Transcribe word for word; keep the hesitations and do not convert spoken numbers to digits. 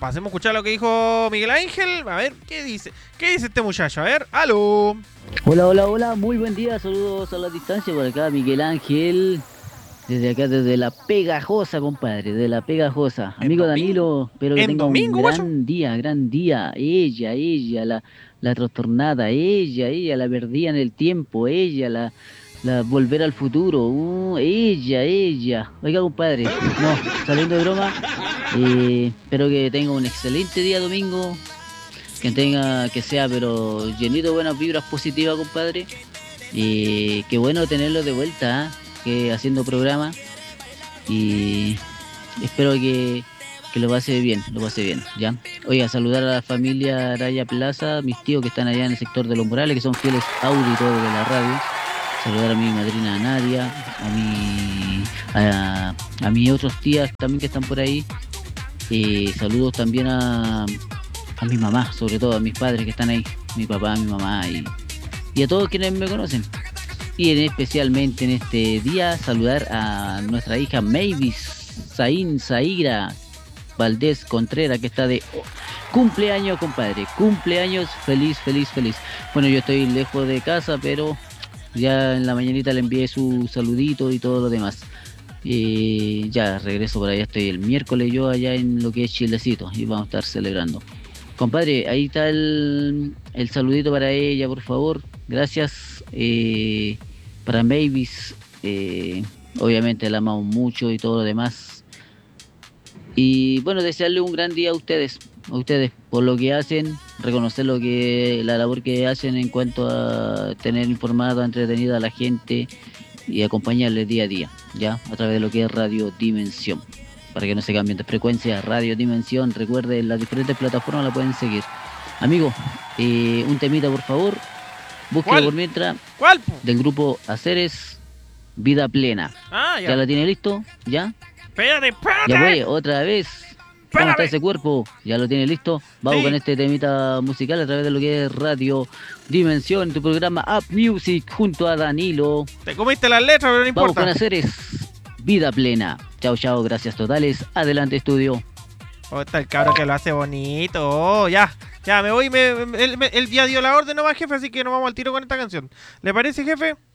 pasemos a escuchar lo que dijo Miguel Ángel. A ver, ¿qué dice? ¿Qué dice este muchacho? A ver, aló. Hola, hola, hola, muy buen día, saludos a la distancia por acá, Miguel Ángel, desde acá, desde La Pegajosa, compadre, de La Pegajosa. En Amigo domingo. Danilo, espero que En tenga un domingo, guacho. gran día, gran día. Ella, ella, la, la trastornada, ella, ella, la perdida en el tiempo, ella, la, la volver al futuro, uh, ella, ella. Oiga, compadre, no, saliendo de broma, eh, espero que tenga un excelente día domingo. Que tenga, que sea, pero llenito de buenas vibras positivas, compadre. Y qué bueno tenerlo de vuelta, ¿eh? Que haciendo programa. Y espero que, que lo pase bien, lo pase bien, ¿ya? Oiga, saludar a la familia Araya Plaza, mis tíos que están allá en el sector de Los Morales, que son fieles auditores de la radio. Saludar a mi madrina Nadia, a mi, a, a mis otros tías también que están por ahí. Y saludos también a, a mi mamá, sobre todo a mis padres que están ahí, mi papá, mi mamá y, y a todos quienes me conocen. Y en, especialmente en este día saludar a nuestra hija Mavis Zain Zaira Valdés Contreras, que está de cumpleaños, compadre, cumpleaños, feliz, feliz, feliz. Bueno, yo estoy lejos de casa, pero ya en la mañanita le envié su saludito y todo lo demás. Eh, ya regreso por allá, estoy el miércoles yo allá en lo que es Chilecito y vamos a estar celebrando. Compadre, ahí está el, el saludito para ella, por favor. Gracias. Eh, para Mavis, eh, obviamente la amamos mucho y todo lo demás. Y bueno, desearle un gran día a ustedes, a ustedes, por lo que hacen, reconocer lo que la labor que hacen en cuanto a tener informada, entretenida a la gente y acompañarles día a día, ya, a través de lo que es Radio Dimensión. Para que no se cambien de frecuencia, Radio Dimensión, recuerden, las diferentes plataformas la pueden seguir. Amigo, eh, un temita por favor, búsquelo por mientras. ¿Cuál? Del grupo Aceres, Vida Plena. Ah, ya. ¿Ya la tiene listo? ¿Ya? Espérate, espérate. Ya voy, otra vez. ¿Cómo está ese cuerpo? ¿Ya lo tiene listo? Vamos Sí. con este temita musical a través de lo que es Radio Dimensión, tu programa Up Music junto a Danilo. Te comiste las letras, pero no importa. Vamos con Aceres, Vida Plena. Chao, chao, gracias totales. Adelante, estudio. Oh, está el cabro que lo hace bonito. Oh, ya, ya, me voy. Me, me- él, me- él ya dio la orden nomás, jefe, así que nos vamos al tiro con esta canción. ¿Le parece, jefe?